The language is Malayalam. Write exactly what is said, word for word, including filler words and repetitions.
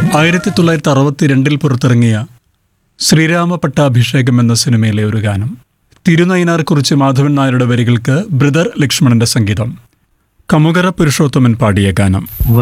ആയിരത്തി തൊള്ളായിരത്തി അറുപത്തിരണ്ടിൽ പുറത്തിറങ്ങിയ ശ്രീരാമ പട്ടാഭിഷേകം എന്ന സിനിമയിലെ ഒരു ഗാനം. തിരുനയിനാർ കുറിച്ച് മാധവൻ നായരുടെ വരികൾക്ക് ബ്രദർ ലക്ഷ്മണന്റെ സംഗീതം. കമുകറ പുരുഷോത്തമൻ പാടിയ ഗാനം.